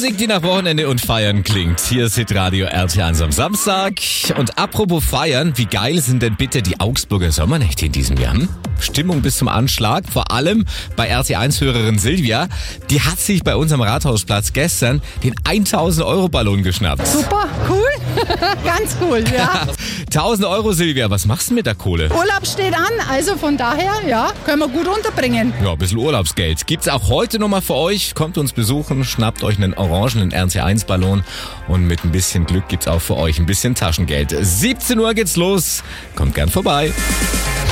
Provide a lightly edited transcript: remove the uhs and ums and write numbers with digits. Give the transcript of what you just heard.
Musik, die nach Wochenende und Feiern klingt. Hier ist Hitradio RT1 am Samstag. Und apropos Feiern, wie geil sind denn bitte die Augsburger Sommernächte in diesem Jahr? Stimmung bis zum Anschlag, vor allem bei RT1-Hörerin Silvia. Die hat sich bei uns am Rathausplatz gestern den 1000-Euro-Ballon geschnappt. Super, cool. Ganz cool, ja. 1000 Euro, Silvia, was machst du mit der Kohle? Urlaub steht an, also von daher, ja, können wir gut unterbringen. Ja, ein bisschen Urlaubsgeld. Gibt's auch heute nochmal für euch. Kommt uns besuchen, schnappt euch einen orangenen RT1-Ballon und mit ein bisschen Glück gibt's auch für euch ein bisschen Taschengeld. 17 Uhr geht's los. Kommt gern vorbei.